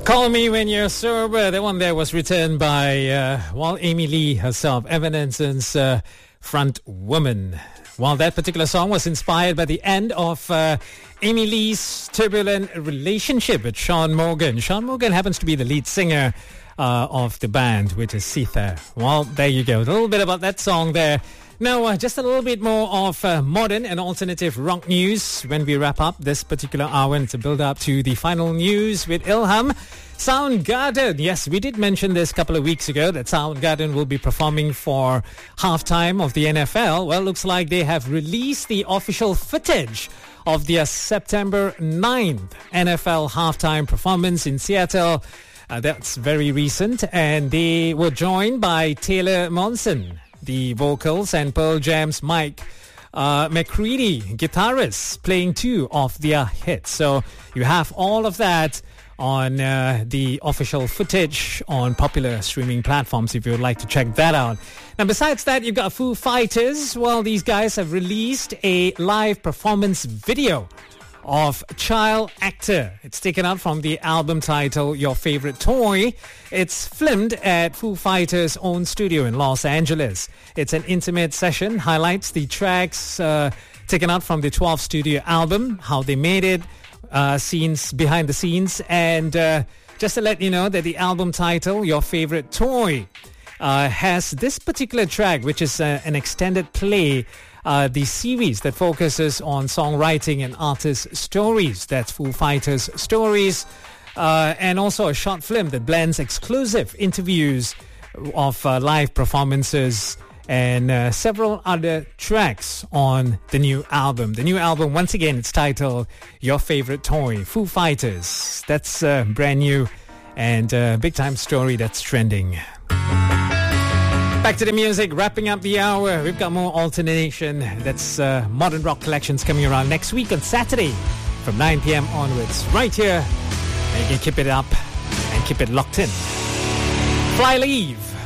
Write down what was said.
Call Me When You're Sober. That one there was written by, Amy Lee herself, Evanescence front woman. While that particular song was inspired by the end of Amy Lee's turbulent relationship with Sean Morgan. Sean Morgan happens to be the lead singer of the band, which is Seether. Well, there you go. A little bit about that song there. Now, just a little bit more of modern and alternative rock news when we wrap up this particular hour. And it's a build-up to the final news with Ilham. Soundgarden. Yes, we did mention this a couple of weeks ago that Soundgarden will be performing for halftime of the NFL. Well, looks like they have released the official footage of their September 9th NFL halftime performance in Seattle. That's very recent. And they were joined by Taylor Momsen, the vocals, and Pearl Jam's Mike McCready, guitarist, playing two of their hits. So you have all of that on the official footage on popular streaming platforms if you would like to check that out. Now, besides that, you've got Foo Fighters. Well, these guys have released a live performance video of Child Actor. It's taken out from the album title Your Favorite Toy. It's filmed at Foo Fighters' own studio in Los Angeles. It's an intimate session, highlights the tracks taken out from the 12th studio album, how they made it, scenes behind the scenes, and just to let you know that the album title Your Favorite Toy has this particular track, which is an extended play, the series that focuses on songwriting and artist stories. That's Foo Fighters Stories, and also a short film that blends exclusive interviews of live performances and several other tracks on the new album. The new album, once again, it's titled Your Favorite Toy, Foo Fighters. That's brand new and big time story that's trending. Back to the music, wrapping up the hour. We've got more alternation. That's modern rock collections coming around next week on Saturday from 9 p.m. onwards. Right here. And you can keep it up and keep it locked in. Fly Leave.